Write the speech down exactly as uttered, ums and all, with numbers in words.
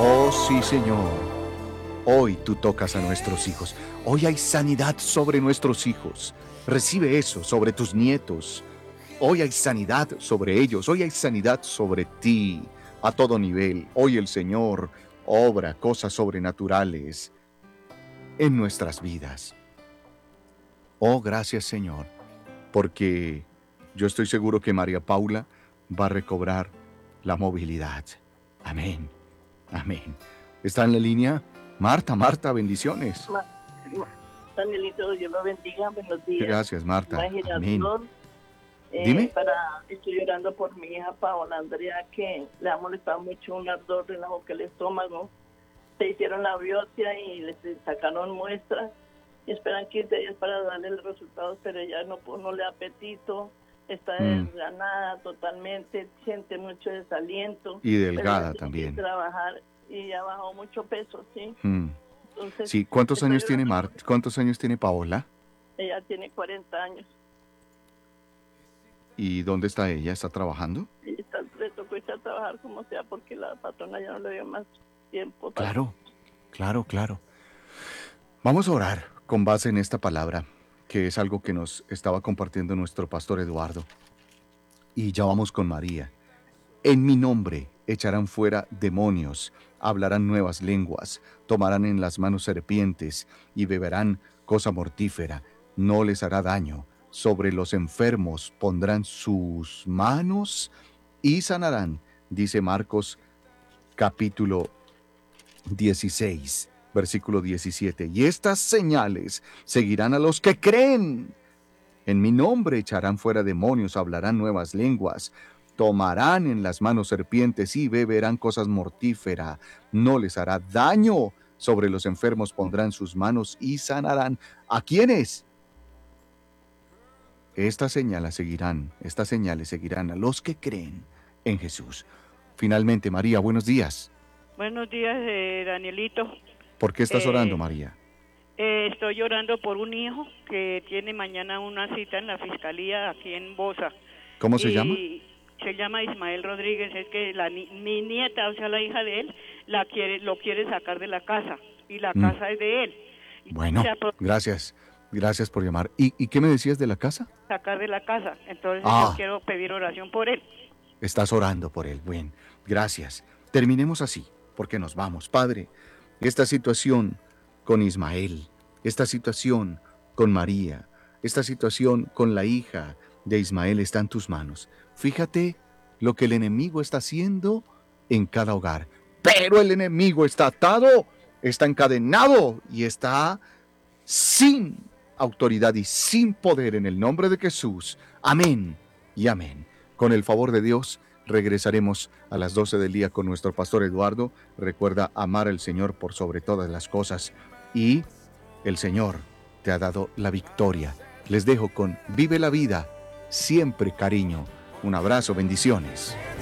Oh, sí, Señor. Hoy tú tocas a nuestros hijos. Hoy hay sanidad sobre nuestros hijos. Recibe eso sobre tus nietos. Hoy hay sanidad sobre ellos. Hoy hay sanidad sobre ti a todo nivel. Hoy el Señor obra cosas sobrenaturales en nuestras vidas. Oh, gracias, Señor, porque yo estoy seguro que María Paula va a recobrar la movilidad. Amén. Amén. ¿Está en la línea? Marta, Marta, bendiciones. Ma- ma- Danielito, Dios lo bendiga, buenos días. Gracias, Marta. Amén. Imaginación, eh, Dime. para, estoy llorando por mi hija Paola Andrea, que le ha molestado mucho un ardor en la boca del estómago. Se hicieron la biopsia y le sacaron muestras y esperan quince días para darle los resultados, pero ella no, no le da apetito, está Mm. desganada totalmente, siente mucho desaliento. Y pero delgada ella tiene también. que trabajar y ya bajó mucho peso, ¿sí? Mm. Entonces, Sí, ¿cuántos estoy años tiene llorando. Marta? ¿Cuántos años tiene Paola? Ella tiene cuarenta años. ¿Y dónde está ella? ¿Está trabajando? Y está, le tocó irse a trabajar como sea porque la patrona ya no le dio más tiempo. Para... Claro, claro, claro. Vamos a orar con base en esta palabra, que es algo que nos estaba compartiendo nuestro pastor Eduardo. Y ya vamos con María. En mi nombre echarán fuera demonios, hablarán nuevas lenguas, tomarán en las manos serpientes y beberán cosa mortífera, no les hará daño. Sobre los enfermos pondrán sus manos y sanarán, dice Marcos capítulo dieciséis, versículo diecisiete. Y estas señales seguirán a los que creen. En mi nombre echarán fuera demonios, hablarán nuevas lenguas, tomarán en las manos serpientes y beberán cosas mortíferas, no les hará daño. Sobre los enfermos pondrán sus manos y sanarán. ¿A quiénes? Estas señales seguirán, estas señales seguirán a los que creen en Jesús. Finalmente, María, buenos días. Buenos días, eh, Danielito. ¿Por qué estás Eh, orando, María? Eh, estoy llorando por un hijo que tiene mañana una cita en la fiscalía aquí en Bosa. ¿Cómo se y llama? Se llama Ismael Rodríguez. Es que la, mi nieta, o sea, la hija de él, la quiere, lo quiere sacar de la casa y la Mm. casa es de él. Bueno, O sea, por gracias. Gracias por llamar. ¿Y, ¿Y qué me decías de la casa? sacar de la casa. Entonces Ah. yo quiero pedir oración por él. Estás orando por él. Bien, gracias. Terminemos así, porque nos vamos. Padre, esta situación con Ismael, esta situación con María, esta situación con la hija de Ismael está en tus manos. Fíjate lo que el enemigo está haciendo en cada hogar. Pero el enemigo está atado, está encadenado y está sin autoridad y sin poder en el nombre de Jesús. Amén y amén. Con el favor de Dios, regresaremos a las doce del día con nuestro pastor Eduardo. Recuerda amar al Señor por sobre todas las cosas y el Señor te ha dado la victoria. Les dejo con Vive la Vida, siempre cariño. Un abrazo, bendiciones.